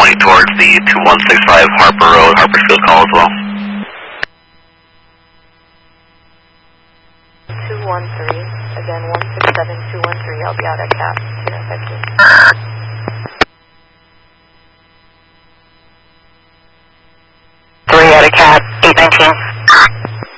pointing towards the 2165 Harper Road, Harpersfield call as well. 213, again 167213, I'll be out at cap, 2915. 3 out of cap, 819.